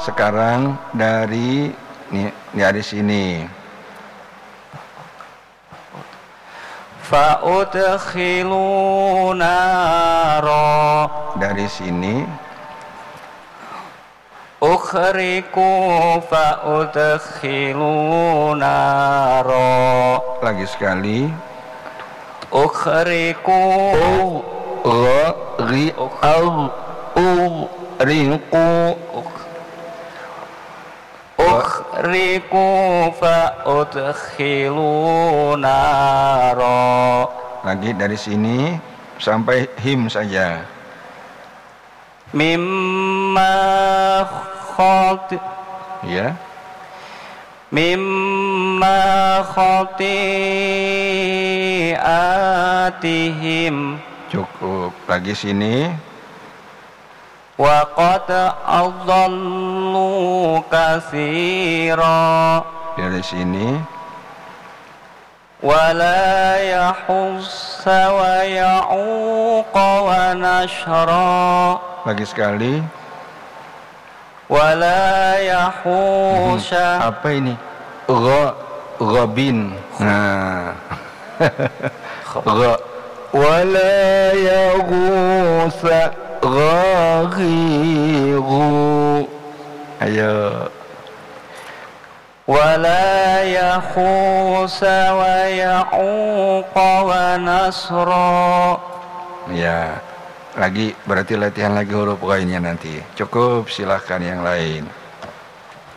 sekarang dari sini. Fa'udkhilu nara. Dari sini. Ukhriku fa'udkhilu nara. Lagi sekali. Ukhriku Ukhriku fa'udkhilu nara. Lagi dari sini sampai him saja. Mimma khati. Ya. Mimma khati'atihim. Cukup. Lagi sini. Wa qad adallu katsira. Dari sini. Wa la yahussa wa ya'uqa wa nashra. Lagi sekali. Wa la yahusha. Apa ini? Ghabin. Nah. Wa la yaghutsa ghaghiru. Ayo. Wa la yahusa wa ya'uqa wa nasra. Ya. Lagi berarti latihan lagi huruf ghainnya nanti. Cukup, silahkan yang lain.